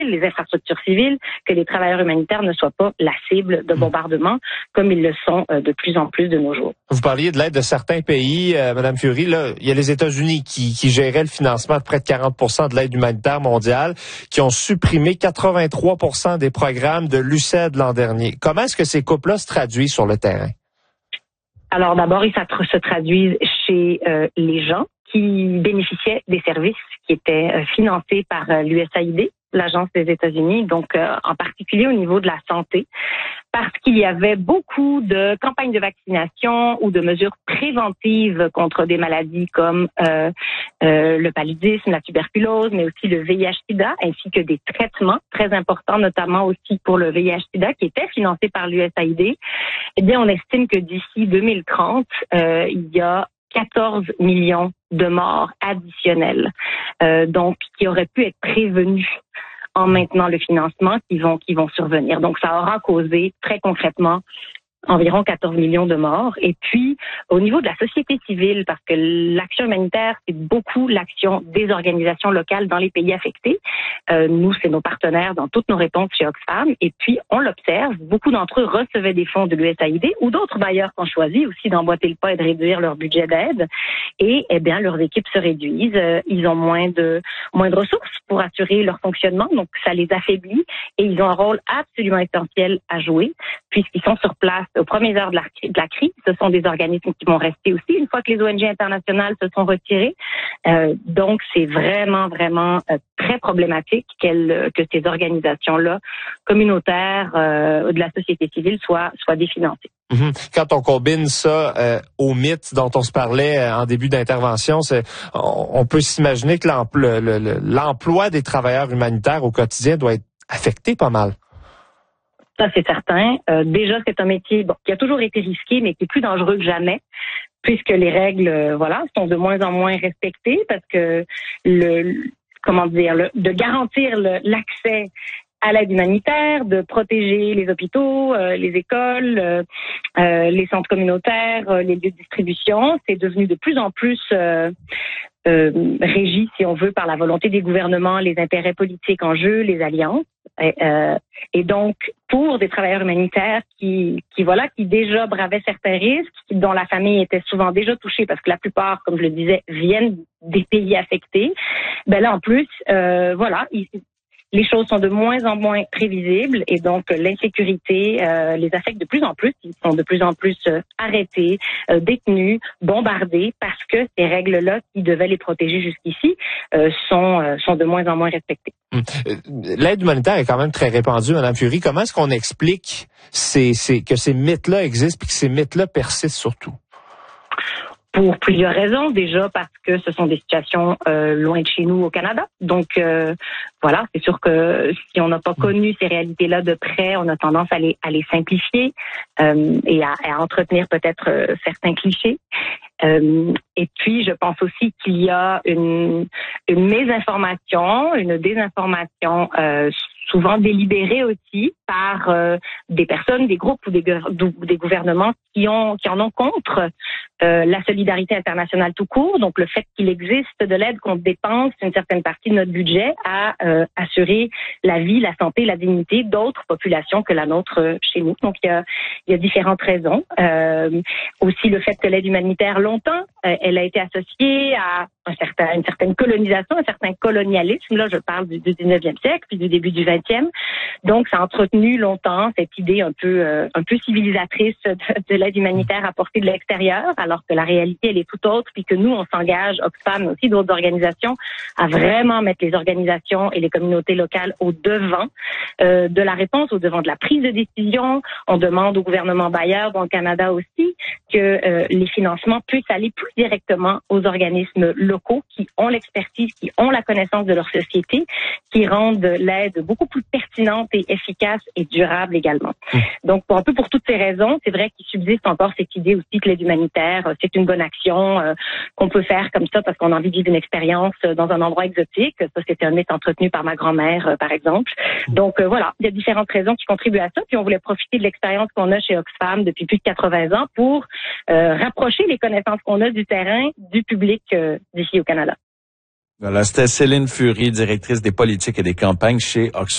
les infrastructures civiles, que les travailleurs humanitaires ne soient pas la cible de bombardements comme ils le sont de plus en plus de nos jours. Vous parliez de l'aide de certains pays, Madame Fury. Là, il y a les États-Unis qui géraient le financement de près de 40% de l'aide humanitaire mondiale, qui ont supprimé 83% des programmes de l'USAID l'an dernier. Comment est-ce que ces coupes-là se traduisent sur le terrain? Alors d'abord, ils se traduisent chez les gens qui bénéficiaient des services qui étaient financés par l'USAID, l'Agence des États-Unis, donc en particulier au niveau de la santé, parce qu'il y avait beaucoup de campagnes de vaccination ou de mesures préventives contre des maladies comme le paludisme, la tuberculose, mais aussi le VIH-Sida, ainsi que des traitements très importants, notamment aussi pour le VIH-Sida, qui étaient financés par l'USAID. Eh bien, on estime que d'ici 2030, il y a 14 millions de morts additionnelles, donc qui auraient pu être prévenus en maintenant le financement qui vont survenir. Donc, ça aura causé très concrètement environ 14 millions de morts. Et puis, au niveau de la société civile, parce que l'action humanitaire, c'est beaucoup l'action des organisations locales dans les pays affectés. Nous, c'est nos partenaires dans toutes nos réponses chez Oxfam. Et puis, on l'observe, beaucoup d'entre eux recevaient des fonds de l'USAID ou d'autres bailleurs qui ont choisi aussi d'emboîter le pas et de réduire leur budget d'aide. Et, eh bien, leurs équipes se réduisent. Ils ont moins de ressources pour assurer leur fonctionnement. Donc, ça les affaiblit et ils ont un rôle absolument essentiel à jouer puisqu'ils sont sur place aux premières heures de la crise. Ce sont des organismes qui vont rester aussi une fois que les ONG internationales se sont retirées. Donc, c'est vraiment, vraiment très problématique que ces organisations-là, communautaires, de la société civile, soient définancées. Quand on combine ça au mythe dont on se parlait en début d'intervention, on peut s'imaginer que l'emploi des travailleurs humanitaires au quotidien doit être affecté pas mal. Ça, c'est certain. Déjà, c'est un métier qui a toujours été risqué, mais qui est plus dangereux que jamais, puisque les règles, sont de moins en moins respectées, parce que de garantir l'accès à l'aide humanitaire, de protéger les hôpitaux, les écoles, les centres communautaires, les lieux de distribution, c'est devenu de plus en plus régi, si on veut, par la volonté des gouvernements, les intérêts politiques en jeu, les alliances. Et donc, pour des travailleurs humanitaires qui déjà bravaient certains risques, dont la famille était souvent déjà touchée, parce que la plupart, comme je le disais, viennent des pays affectés, ben là, en plus, les choses sont de moins en moins prévisibles et donc l'insécurité les affecte de plus en plus. Ils sont de plus en plus arrêtés, détenus, bombardés parce que ces règles-là qui devaient les protéger jusqu'ici sont de moins en moins respectées. L'aide humanitaire est quand même très répandue, Mme Fury. Comment est-ce qu'on explique que ces mythes-là existent et que ces mythes-là persistent surtout? Pour plusieurs raisons. Déjà parce que ce sont des situations loin de chez nous au Canada. Donc c'est sûr que si on n'a pas connu ces réalités-là de près, on a tendance à les simplifier et à entretenir peut-être certains clichés. Et puis, je pense aussi qu'il y a une mésinformation, une désinformation souvent délibérée aussi par des personnes, des groupes ou des gouvernements qui en ont contre la solidarité internationale tout court. Donc, le fait qu'il existe de l'aide qu'on dépense une certaine partie de notre budget à assurer la vie, la santé, la dignité d'autres populations que la nôtre chez nous. Donc, il y a différentes raisons. Aussi, le fait que l'aide humanitaire, longtemps, elle a été associée à une certaine colonisation, un certain colonialisme. Là, je parle du 19e siècle puis du début du 20e. Donc, ça a entretenu longtemps cette idée un peu civilisatrice de l'aide humanitaire apportée de l'extérieur, alors que la réalité, elle est tout autre, puis que nous, on s'engage, Oxfam, mais aussi d'autres organisations, à vraiment mettre les organisations et les communautés locales au devant de la réponse, au devant de la prise de décision. On demande au gouvernement bailleur, dont le Canada aussi, que les financements puissent aller plus directement aux organismes locaux qui ont l'expertise, qui ont la connaissance de leur société, qui rendent l'aide beaucoup plus pertinente et efficace et durable également. Donc, pour toutes ces raisons, c'est vrai qu'il subsiste encore cette idée aussi que l'aide humanitaire, c'est une bonne action qu'on peut faire comme ça parce qu'on a envie de vivre une expérience dans un endroit exotique. Ça, c'était un mythe entretenu par ma grand-mère, par exemple. Donc, il y a différentes raisons qui contribuent à ça. Puis, on voulait profiter de l'expérience qu'on a chez Oxfam depuis plus de 80 ans pour rapprocher les connaissances qu'on a du terrain du public d'ici au Canada. Voilà, c'était Céline Fury, directrice des politiques et des campagnes chez Oxfam.